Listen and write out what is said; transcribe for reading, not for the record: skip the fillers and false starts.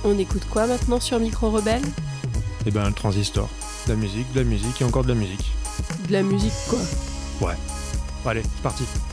On écoute quoi maintenant sur Micro Rebelle? Eh ben, le transistor. De la musique et encore de la musique. De la musique quoi. Ouais. Allez, c'est parti.